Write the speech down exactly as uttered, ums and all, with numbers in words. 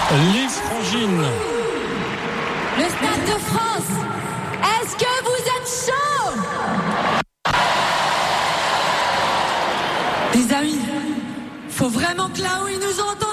Les Frangines. Le Stade de France. Est-ce que vous êtes chauds? Les amis, faut vraiment que là où ils nous entendent.